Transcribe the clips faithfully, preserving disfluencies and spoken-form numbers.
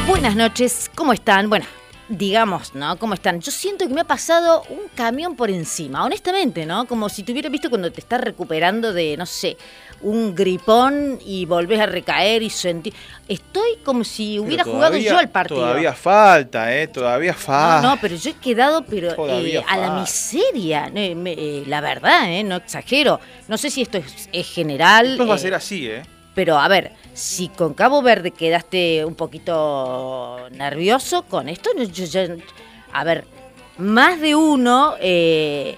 Buenas noches, ¿cómo están? Bueno, digamos, ¿no? ¿Cómo están? Yo siento que me ha pasado un camión por encima, honestamente, ¿no? Como si te hubiera visto cuando te estás recuperando de, no sé, un gripón y volvés a recaer y sentir... Estoy como si hubiera pero jugado todavía, yo el partido. Todavía falta, ¿eh? Todavía falta. No, no, pero yo he quedado pero eh, a la falta. miseria, eh, me, eh, la verdad, ¿eh? No exagero. No sé si esto es, es general. Esto va a eh, ser así, ¿eh? Pero a ver, si con Cabo Verde quedaste un poquito nervioso, con esto, no, yo, yo- a ver, más de uno eh,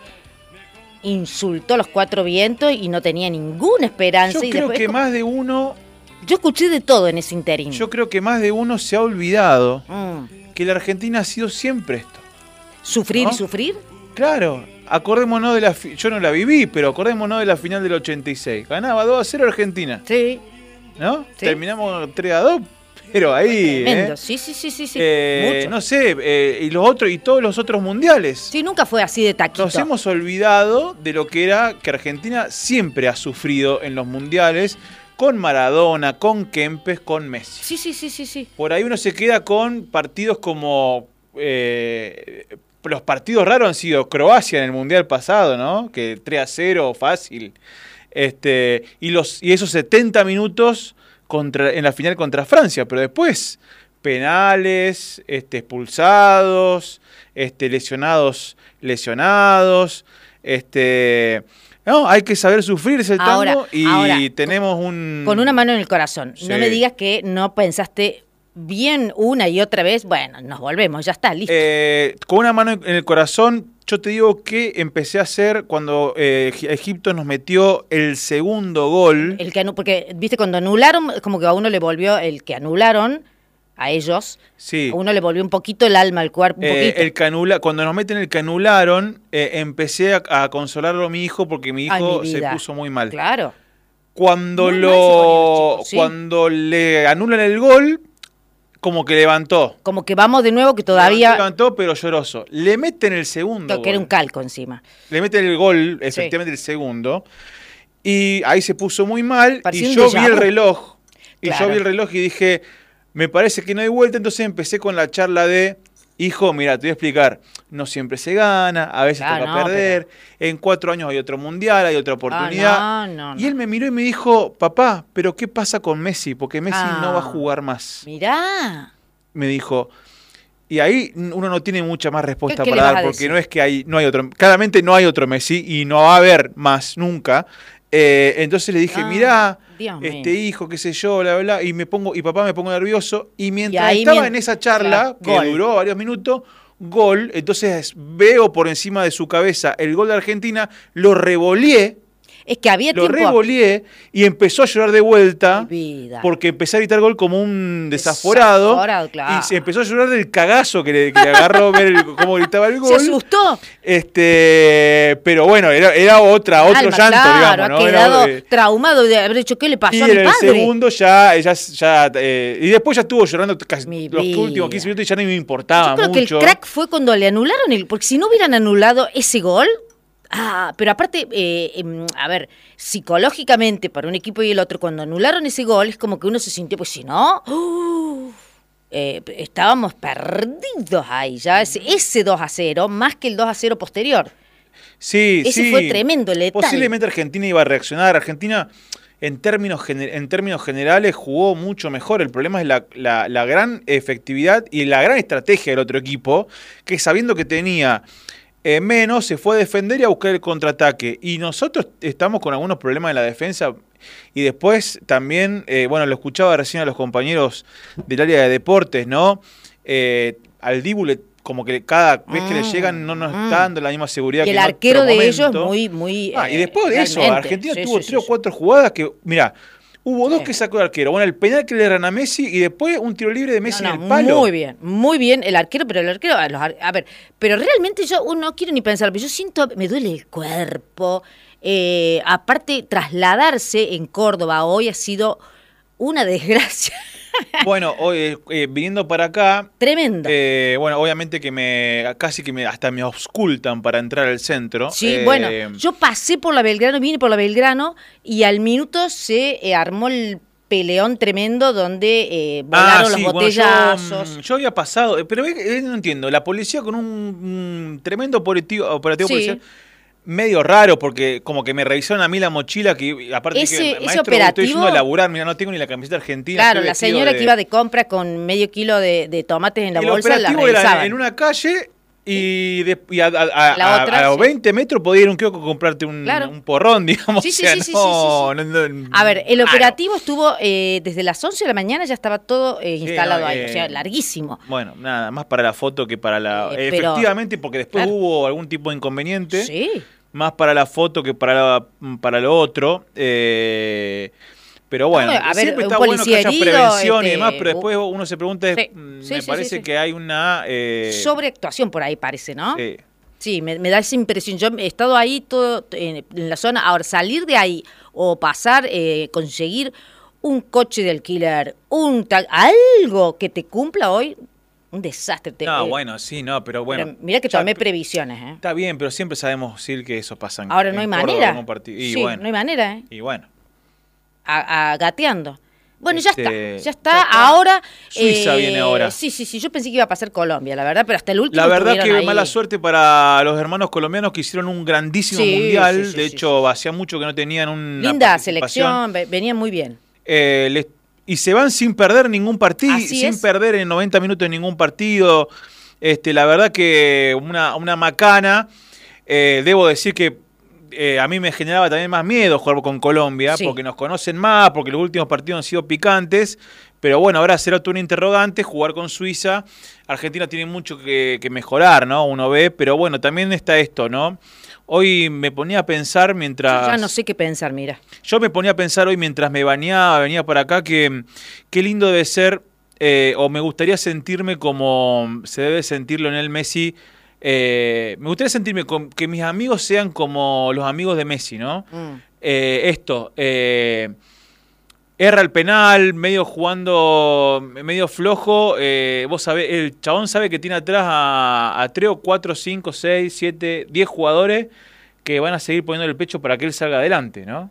insultó los cuatro vientos y no tenía ninguna esperanza. Yo y creo después, que como- más de uno, yo escuché de todo en ese interín. yo creo que más de uno se ha olvidado Mm. que la Argentina ha sido siempre esto. ¿Sufrir ¿No? y sufrir? Claro, acordémonos de la... fi- Yo no la viví, pero acordémonos de la final del ochenta y seis. Ganaba dos a cero Argentina, Sí. ¿no? Sí. Terminamos tres a dos, pero ahí, Tremendo. ¿eh? Sí, sí, sí, sí, sí. Eh, Mucho. no sé, eh, y los otros y todos los otros mundiales. Sí, nunca fue así de taquito. Nos hemos olvidado de lo que era que Argentina siempre ha sufrido en los mundiales con Maradona, con Kempes, con Messi. Sí, sí, sí, sí, sí. Por ahí uno se queda con partidos como... eh, los partidos raros han sido Croacia en el mundial pasado, ¿no? Que tres a cero, fácil. Este, y, los, y esos setenta minutos contra, en la final contra Francia, pero después penales, este, expulsados, este, lesionados, lesionados, este, no, hay que saber sufrir ese tango. Ahora, y ahora, tenemos un... Con una mano en el corazón. Sí. No me digas que no pensaste bien una y otra vez. Bueno, nos volvemos, ya está, listo. Eh, con una mano en el corazón, yo te digo que empecé a hacer cuando eh, Egipto nos metió el segundo gol. El que anu- porque, viste, cuando anularon, como que a uno le volvió, el que anularon, a ellos, Sí. a uno le volvió un poquito el alma al cuerpo, un Eh, poquito. el canula, cuando nos meten el que anularon, eh, empecé a, a consolarlo a mi hijo porque mi Ay, hijo mi se vida. puso muy mal. Claro. Cuando Muy lo, mal se ponían los chicos, sí. cuando le anulan el gol, como que levantó. Como que vamos de nuevo, que todavía... Levantó, pero lloroso. Le meten el segundo. Que era gol. un calco encima. Le meten el gol, efectivamente el segundo, y ahí se puso muy mal, Parecía y un yo déjà vi el vu. reloj, y Claro. yo vi el reloj y dije, me parece que no hay vuelta, entonces empecé con la charla de, hijo, mira, te voy a explicar, no siempre se gana, a veces Claro, toca no, perder, en cuatro años hay otro mundial, hay otra oportunidad. Ah, no, no, Y no. él me miró y me dijo, papá, pero ¿qué pasa con Messi? Porque Messi Ah. no va a jugar más. Mirá. Me dijo... Y ahí uno no tiene mucha más respuesta ¿Qué- qué para le vas dar, a porque decir? no es que hay, no hay otro, claramente no hay otro Messi y no va a haber más nunca. Eh, entonces le dije, Ah, mirá, Dios este mío. hijo, qué sé yo, bla, bla, y me pongo, y papá me pongo nervioso. Y mientras ahí estaba mien- en esa charla, claro, que gol. duró varios minutos, gol, entonces veo por encima de su cabeza el gol de Argentina, lo revoleé, Es que había lo tiempo... revoleé y empezó a llorar de vuelta. Mi vida. Porque empecé a gritar gol como un desaforado. Desaforado, claro. Y se empezó a llorar del cagazo que le, que le agarró ver el- cómo gritaba el ¿Se gol. asustó? Este, pero bueno, era, era otra, otro Alma, llanto, claro, digamos, ¿no? ha Era, quedado eh, traumado de haber dicho, ¿qué le pasó y a mi en el padre? segundo ya, ya, ya eh, y después ya estuvo llorando casi Mi los vida. últimos quince minutos y ya no me importaba Yo creo mucho. que el crack fue cuando le anularon el... Porque si no hubieran anulado ese gol... Ah, pero aparte, eh, em, a ver, psicológicamente para un equipo y el otro, cuando anularon ese gol, es como que uno se sintió, pues si no... ¡uh! Eh, estábamos perdidos ahí, ya ese, ese dos a cero, más que el dos a cero posterior. Sí, Ese sí. fue tremendo, letal. Posiblemente Argentina iba a reaccionar. Argentina, en términos, gener- en términos generales, jugó mucho mejor. El problema es la, la- la gran efectividad y la gran estrategia del otro equipo, que sabiendo que tenía eh, menos, se fue a defender y a buscar el contraataque. Y nosotros estamos con algunos problemas en la defensa. Y después también, eh, bueno, lo escuchaba recién a los compañeros del área de deportes, ¿no? Eh, al Dibu le como que cada vez que le Mm, llegan no nos mm. está dando la misma seguridad Y que el en arquero otro de ellos momento. muy, muy... Ah, y eh, después de eso, realmente. Argentina Sí, tuvo sí, tres sí, o cuatro jugadas que, mira, hubo dos Sí. que sacó el arquero. Bueno, el penal que le erran a Messi y después un tiro libre de Messi No, no, en el palo. Muy bien, muy bien el arquero, pero el arquero, a, los ar- a ver, pero realmente yo uh, no quiero ni pensar, pero yo siento, me duele el cuerpo. Eh, aparte, trasladarse en Córdoba hoy ha sido una desgracia. Bueno, hoy, eh, eh, viniendo para acá, Tremendo. eh, bueno, obviamente que me casi que me hasta me auscultan para entrar al centro. Sí, Eh, bueno, yo pasé por la Belgrano, vine por la Belgrano y al minuto se eh, armó el peleón tremendo donde eh, volaron ah, sí, los bueno, botellazos. yo, yo había pasado, eh, pero eh, no entiendo, la policía con un, un tremendo operativo, operativo Sí. policial, medio raro, porque como que me revisaron a mí la mochila, que aparte Ese- que, ese maestro, operativo- estoy yendo a laburar, mira, no tengo ni la camiseta argentina. Claro, estoy la vestido señora de- que iba de compra con medio kilo de, de tomates en la el bolsa la operativo era revisaban. en una calle y, de- y a, a- a- La a- otra, a los sí. veinte metros podía ir a un kiosco a comprarte un, Claro. un porrón, digamos. Sí, sí, o sea, sí, sí, no- sí, sí, sí. no- no- A ver, el raro. operativo estuvo eh, desde las once de la mañana, ya estaba todo eh, Sí, instalado no, ahí, eh, o sea, larguísimo. Bueno, nada, más para la foto que para la... Eh, pero- efectivamente, porque después claro. hubo algún tipo de inconveniente. Sí. Más para la foto que para, la- para lo otro. eh, pero bueno, No, a ver, siempre un está bueno que policía haya herido, prevención y este, demás, pero u- después uno se pregunta, Sí, mm, sí, me sí, parece sí, sí. que hay una... eh, Sobreactuación por ahí parece, ¿no? sí. Sí, me, me da esa impresión. Yo he estado ahí todo en, en la zona. Ahora, salir de ahí o pasar, eh, conseguir un coche de alquiler, un ta- algo que te cumpla hoy, un desastre. Te- No, eh, bueno, sí, no, pero bueno. pero mira que ya- tomé previsiones, ¿eh? Está bien, pero siempre sabemos, Sil, que eso pasa en Ahora no hay en Córdoba, manera. en un partido. Y Sí, bueno, no hay manera, ¿eh? y bueno. A, a- gateando. Bueno, ya Este, está, ya ya está. está. Ahora. Suiza viene ahora. Sí, sí, sí. Yo pensé que iba a pasar Colombia, la verdad, pero hasta el último. La verdad estuvieron que ahí. mala suerte para los hermanos colombianos que hicieron un grandísimo Sí, mundial. sí, sí, de sí, hecho, hacía mucho que no tenían una Linda participación. selección, ve- venían muy bien. Eh, les- y se van sin perder ningún partido, Así sin es. perder en noventa minutos ningún partido. Este, la verdad que una, una macana. Eh, debo decir que eh, a mí me generaba también más miedo jugar con Colombia, Sí. porque nos conocen más, porque los últimos partidos han sido picantes. Pero bueno, ahora será todo un interrogante jugar con Suiza. Argentina tiene mucho que, que mejorar, ¿no? Uno ve, pero bueno, también está esto, ¿no? Hoy me ponía a pensar mientras... Yo ya no sé qué pensar, mira. Yo me ponía a pensar hoy mientras me bañaba, venía para acá, que qué lindo debe ser, eh, o me gustaría sentirme como se debe sentir Lionel Messi. eh, me gustaría sentirme con, que mis amigos sean como los amigos de Messi, ¿no? Mm. Eh, esto, eh, erra el penal, medio jugando, medio flojo. eh, vos sabés, el chabón sabe que tiene atrás a, a tres o cuatro, cinco, seis, siete, diez jugadores que van a seguir poniendo el pecho para que él salga adelante, ¿no?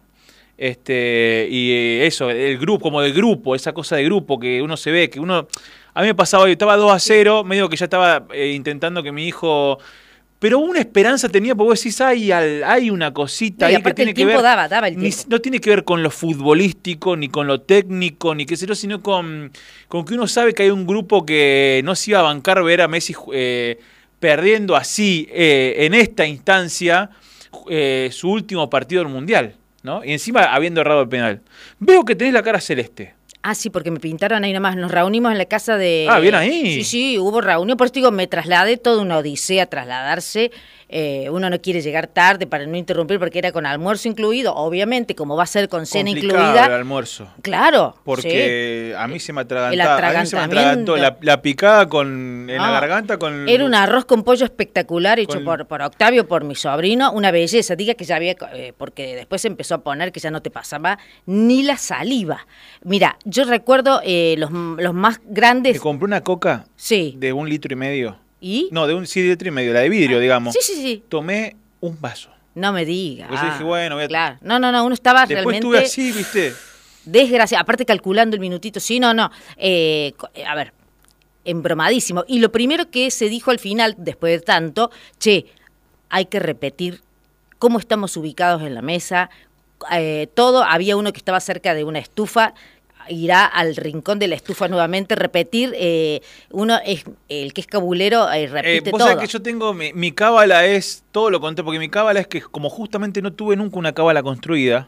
Este, y eh, eso, el grupo, como de grupo, esa cosa de grupo que uno se ve, que uno. A mí me pasaba hoy, estaba dos a cero, medio que ya estaba eh, intentando que mi hijo. Pero una esperanza tenía, porque vos decís, hay, al- hay una cosita No, y ahí que aparte tiene el que tiempo ver. daba, daba el ni- tiempo. no tiene que ver con lo futbolístico, ni con lo técnico, ni qué sé yo, sino con, con que uno sabe que hay un grupo que no se iba a bancar ver a Messi eh, perdiendo así, eh, en esta instancia, eh, su último partido del Mundial, ¿no? Y encima habiendo errado el penal. Veo que tenés la cara celeste. Ah, sí, porque me pintaron ahí nomás. Nos reunimos en la casa de... Ah, bien ahí. Sí, sí, hubo reunión. Por eso digo, me trasladé, toda una odisea trasladarse. Eh, uno no quiere llegar tarde para no interrumpir porque era con almuerzo incluido. Obviamente, como va a ser con cena Complicado el incluida. almuerzo. Claro. Porque a mí se me El atragantaba, a mí se me atragantamiento. atragantó la, la picada con, en la No, garganta con... Era un arroz con pollo espectacular hecho Con- por, por Octavio, por mi sobrino, una belleza. Diga que ya había, eh, porque después se empezó a poner que ya no te pasaba ni la saliva. Mira, yo recuerdo eh, los, los más Me grandes. compré una coca Sí. de un litro y medio. ¿Y? No, de un sí, de litro y medio, la de vidrio, digamos. Sí, sí, sí. Tomé un vaso. No me digas. Pues dije, bueno, voy a- Claro. No, no, no, uno estaba Después realmente estuve así, ¿viste? desgraciado. Aparte calculando el minutito. Sí, no, no. Eh, co- eh, a ver, embromadísimo. Y lo primero que se dijo al final, después de tanto, che, hay que repetir cómo estamos ubicados en la mesa. Eh, todo, había uno que estaba cerca de una estufa, irá al rincón de la estufa nuevamente, repetir, eh, uno es el que es cabulero, eh, Eh, repite vos todo. sabés que yo tengo, mi, mi cábala es todo lo contrario, porque mi cábala es que como justamente no tuve nunca una cábala construida,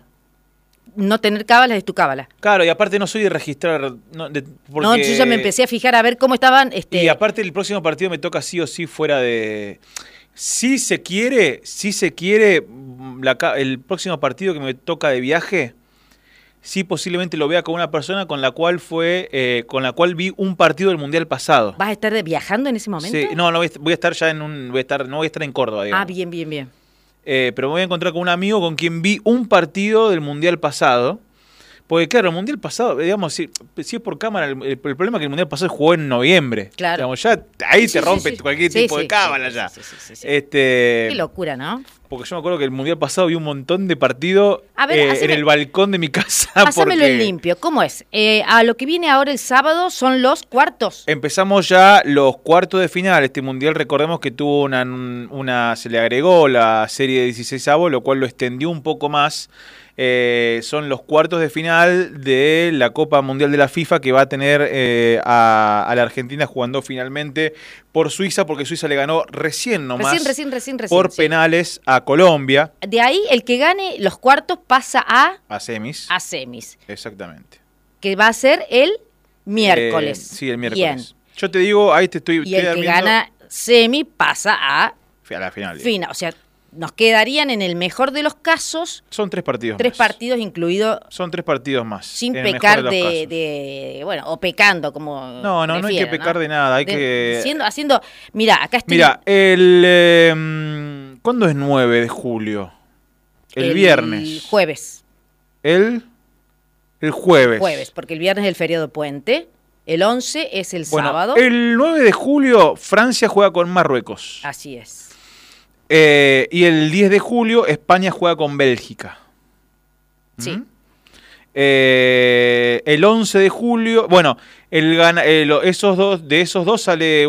No tener cábalas es tu cábala. claro, y aparte no soy de registrar, no, de- porque- No, yo ya me empecé a fijar a ver cómo estaban. Este, Y aparte el próximo partido me toca sí o sí fuera de... Si se quiere, si se quiere, mm, la ca- el próximo partido que me toca de viaje, sí posiblemente lo vea con una persona con la cual fue, eh, con la cual vi un partido del Mundial pasado. ¿Vas a estar de- viajando en ese momento? Sí, no, no voy a est- voy a estar ya en un, voy a estar, no voy a estar en Córdoba, digamos. Ah, bien, bien, bien. Eh, pero me voy a encontrar con un amigo con quien vi un partido del Mundial pasado, Porque claro, el Mundial pasado, digamos, si, si es por cámara, el, el problema es que el Mundial pasado jugó en noviembre. Claro. Digamos, ya ahí Sí, te sí, rompe sí. cualquier Sí, tipo sí, de cámara sí, ya. sí, sí, sí, sí. Este, Qué locura, ¿no? Porque yo me acuerdo que el Mundial pasado vi un montón de partidos A ver, eh, haceme- en el balcón de mi casa. Pásamelo porque en limpio. ¿Cómo es? Eh, a lo que viene ahora el sábado son los cuartos. Empezamos ya los cuartos de final. Este Mundial, recordemos que tuvo una, una se le agregó la serie de dieciséis avos, lo cual lo extendió un poco más. Eh, son los cuartos de final de la Copa Mundial de la FIFA, que va a tener eh, a, a la Argentina jugando finalmente por Suiza, porque Suiza le ganó recién nomás Recién, recién, recién, recién. por sí. penales a Colombia. De ahí, el que gane los cuartos pasa a, A semis. a semis, Exactamente. que va a ser el miércoles. Eh, sí, el miércoles. Bien. Yo te digo, ahí te estoy... Y estoy el que viendo gana semi pasa a a la final. final. O sea, nos quedarían en el mejor de los casos Son tres partidos tres más. partidos incluidos Son tres partidos más. sin en el mejor pecar los de, casos. de, bueno, o pecando como No, no, no hay que prefieran, pecar de nada, hay De- que- Haciendo, haciendo, mira, acá estoy... Mira, el... Eh, ¿cuándo es nueve de julio? El, viernes. jueves. El... El jueves. Jueves, porque el viernes es el feriado puente. El once es el Bueno, sábado. el nueve de julio Francia juega con Marruecos. Así es. Eh, y el diez de julio España juega con Bélgica. Sí. ¿Mm? Eh, el once de julio, bueno, el gana, eh, lo- esos dos, de esos dos sale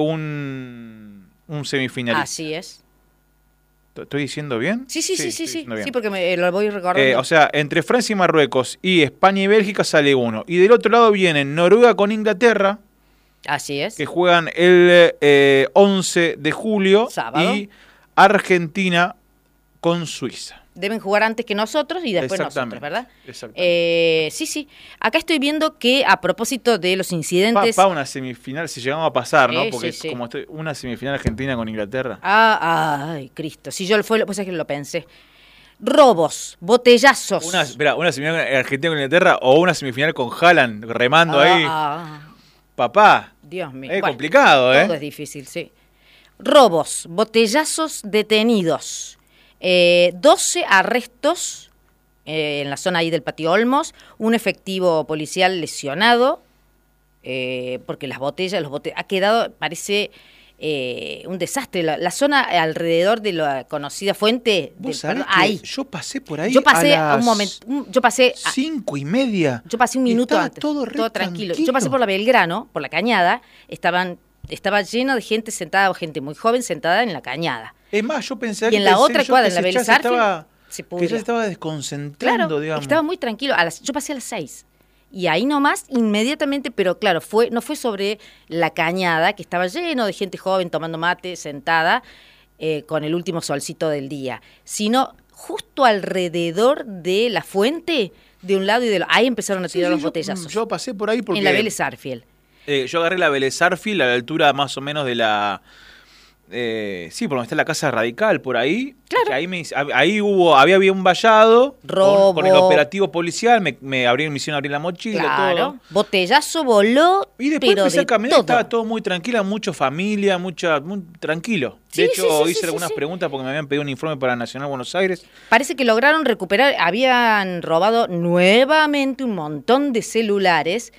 un, un semifinalista. Así es. ¿T- ¿Estoy diciendo bien? Sí, sí, sí, sí, estoy sí. diciendo bien. Sí, porque me, lo voy recordando. Eh, o sea, entre Francia y Marruecos y España y Bélgica sale uno. Y del otro lado vienen Noruega con Inglaterra, Así es. que juegan el eh, once de julio. Sábado. Y Argentina con Suiza. Deben jugar antes que nosotros y después Exactamente, nosotros, ¿verdad? exactamente. Eh, sí, sí. Acá estoy viendo que a propósito de los Pa, incidentes... pa una semifinal, si llegamos a pasar, ¿no? Sí, Porque sí, sí. como estoy, una semifinal argentina con Inglaterra. Ah, ay, Cristo. Si yo fue, pues es que lo pensé. Robos, botellazos. Una, espera, una semifinal argentina con Inglaterra o una semifinal con Haaland remando Ah, ahí. ah, Papá, Dios mío. es Bueno, complicado, ¿eh? todo es difícil, sí. Robos, botellazos detenidos. Eh, doce arrestos eh, en la zona ahí del Patio Olmos. Un efectivo policial lesionado. eh, porque las botellas, los bote ha quedado, parece... eh, un desastre. La, la zona alrededor de la conocida fuente, ¿Vos del- sabés perdón, que ahí. yo pasé por ahí Yo pasé a a las un momento, un- yo pasé, a- cinco y media? yo pasé un y minuto estaba antes, todo, re tranquilo. Yo pasé por la Belgrano, por la Cañada, estaban, estaba lleno de gente sentada, gente muy joven sentada en la Cañada. Es más, yo pensé Y en que la pensé otra yo cuadra, que en la se- ya Vélez se Arfield, estaba, se que ya pudrió. se estaba desconcentrando, Claro, digamos. estaba muy tranquilo. A las, yo pasé a las seis. Y ahí nomás, inmediatamente, pero claro, fue no fue sobre la Cañada, que estaba lleno de gente joven tomando mate, sentada, eh, con el último solcito del día, sino justo alrededor de la fuente, de un lado y del otro. Ahí empezaron a Sí, tirar sí, los yo- botellazos. Yo pasé por ahí porque en la Vélez Arfield. eh, yo agarré la Vélez Arfield a la altura más o menos de la... Eh, sí, por donde está la Casa Radical, por ahí. Claro. Que ahí me, ahí hubo, había, había un vallado Robo. con, con el operativo policial, me, me abrieron, me hicieron abrir la mochila, Claro. todo. Botellazo voló, Y después pero empecé de a caminar, todo. estaba todo muy tranquila, mucha familia, mucha, muy tranquilo. Sí, De hecho, sí, sí, hice sí, algunas sí. preguntas porque me habían pedido un informe para Nacional Buenos Aires. Parece que lograron recuperar, habían robado nuevamente un montón de celulares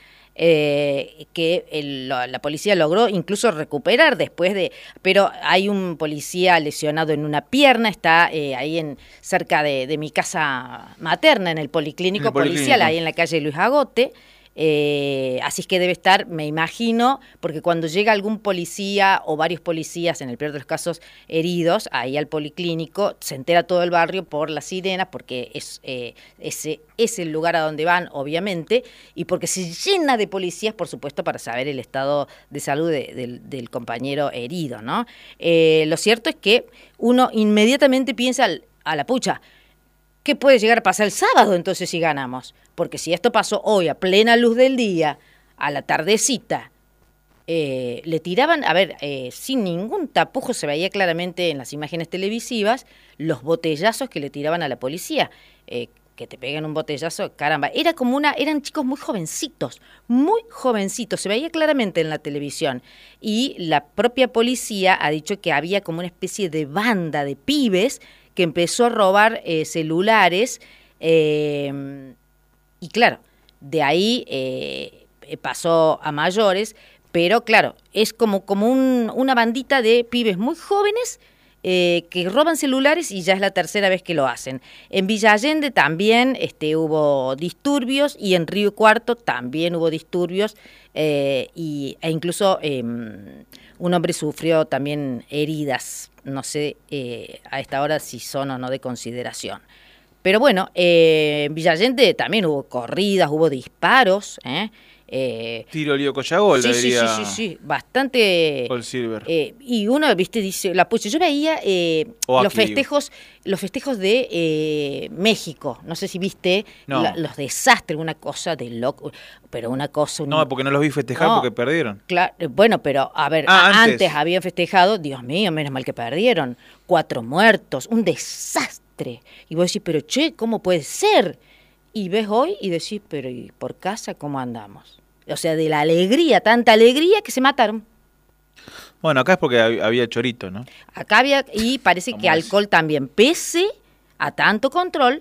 eh, que el- la, la policía logró incluso recuperar después de... Pero hay un policía lesionado en una pierna, está eh, ahí en cerca de, de mi casa materna, en el policlínico, En el policlínico. policial, ahí en la calle Luis Agote. Eh, así es que debe estar, me imagino, porque cuando llega algún policía o varios policías, en el peor de los casos, heridos, ahí al policlínico, se entera todo el barrio por las sirenas, porque es, eh, ese es el lugar a donde van, obviamente, y porque se llena de policías, por supuesto, para saber el estado de salud de- del, del compañero herido, ¿no? Eh, lo cierto es que uno inmediatamente piensa al- a la pucha, ¿qué puede llegar a pasar el sábado entonces si ganamos? Porque si esto pasó hoy a plena luz del día, a la tardecita, eh, le tiraban, a ver, eh, sin ningún tapujo se veía claramente en las imágenes televisivas los botellazos que le tiraban a la policía. Eh, que te peguen un botellazo, caramba, era como una, eran chicos muy jovencitos, muy jovencitos, se veía claramente en la televisión. Y la propia policía ha dicho que había como una especie de banda de pibes que empezó a robar eh, celulares, eh, y claro, de ahí eh, pasó a mayores, pero claro, es como, como un, una bandita de pibes muy jóvenes eh, que roban celulares y ya es la tercera vez que lo hacen. En Villa Allende también este, hubo disturbios y en Río Cuarto también hubo disturbios eh, y, e incluso eh, un hombre sufrió también heridas, no sé eh, a esta hora si son o no de consideración. Pero bueno, eh, en Villa Allende también hubo corridas, hubo disparos, ¿eh? Eh, Tiro lío collagol, sí, sí, diría sí, sí, sí, bastante. Paul Silver. Eh, y uno, viste, dice, la pucha, yo veía eh, los festejos, los festejos de eh, México. No sé si viste no. la, los desastres, una cosa de loco, pero una cosa. Un... No, porque no los vi festejar no, porque perdieron. Claro, bueno, pero a ver, ah, antes. antes habían festejado, Dios mío, menos mal que perdieron. Cuatro muertos, un desastre. Y vos decís, pero che, ¿cómo puede ser? Y ves hoy y decís, pero ¿y por casa cómo andamos? O sea, de la alegría, tanta alegría que se mataron. Bueno, acá es porque había chorito, ¿no? Acá había, y parece que alcohol es? también, pese a tanto control.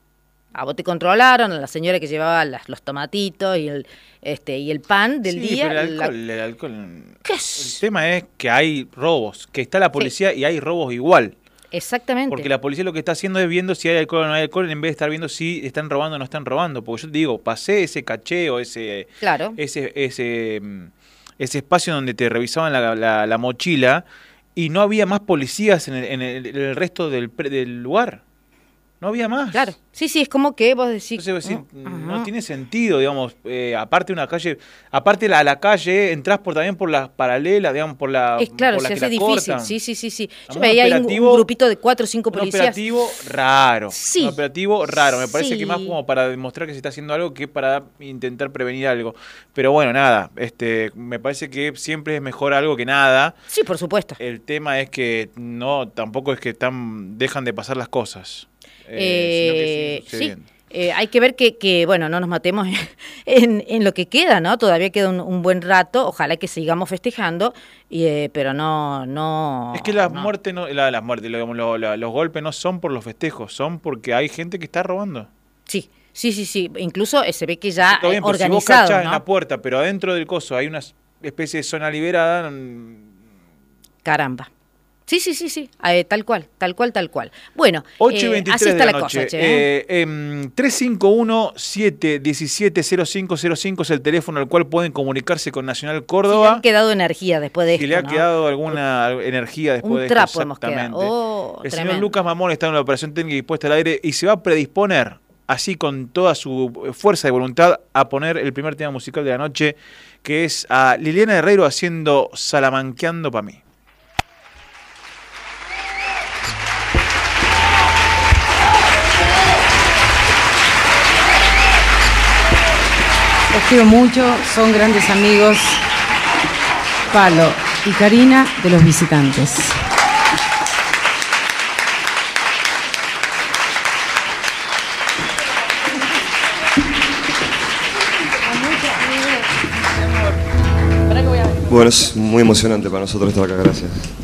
A vos te controlaron, a la señora que llevaba las, los tomatitos y el este y el pan del sí, día. Pero el alcohol, la... el alcohol. ¿Qué es? El tema es que hay robos, que está la policía sí. y hay robos igual. Exactamente. Porque la policía lo que está haciendo es viendo si hay alcohol o no hay alcohol, en vez de estar viendo si están robando o no están robando. Porque yo te digo, pasé ese cacheo, ese claro. ese, ese, ese espacio donde te revisaban la, la, la mochila y no había más policías en el, en el, en el resto del, del lugar. No había más. Claro. Sí, sí, es como que vos decís... Entonces, vos decís uh, no uh-huh. tiene sentido, digamos, eh, aparte una calle, aparte la, la calle, entrás por también por las paralelas, digamos, por la es claro, por se hace difícil, sí, sí, sí, sí. Yo un veía ahí un, un grupito de cuatro o cinco policías. Un operativo raro, sí. un operativo raro, me parece sí. que más como para demostrar que se está haciendo algo que para intentar prevenir algo. Pero bueno, nada, este, me parece que siempre es mejor algo que nada. Sí, por supuesto. El tema es que no, tampoco es que tan, dejan de pasar las cosas. Eh, sino que sí, eh, hay que ver que, que, bueno, no nos matemos en, en lo que queda, ¿no? Todavía queda un, un buen rato, ojalá que sigamos festejando, y, eh, pero no, no... Es que las no. muertes, no, la, las muertes, lo, lo, lo, los golpes no son por los festejos, son porque hay gente que está robando. Sí, sí, sí, sí, incluso eh, se ve que ya bien, eh, organizado, si vos cachás ¿no? en la puerta, pero adentro del coso hay una especie de zona liberada... Caramba. Sí, sí, sí, sí, eh, tal cual, tal cual, tal cual. Bueno, ocho y eh, veintitrés así está de la, la noche. cosa, che, ¿eh? Eh, eh, tres cinco uno, siete uno siete, cero cinco cero cinco es el teléfono al cual pueden comunicarse con Nacional Córdoba. Si le ha quedado energía después de si esto, Si le ha ¿no? quedado alguna energía después Un de esto. Un trapo hemos quedado. Oh, el tremendo. señor Lucas Mamón está en la operación técnica y puesta al aire y se va a predisponer, así con toda su fuerza de voluntad, a poner el primer tema musical de la noche, que es a Liliana Herrero haciendo Salamanqueando pa' mí. Los quiero mucho, son grandes amigos, Palo y Karina, de Los Visitantes. Bueno, es muy emocionante para nosotros estar acá, gracias.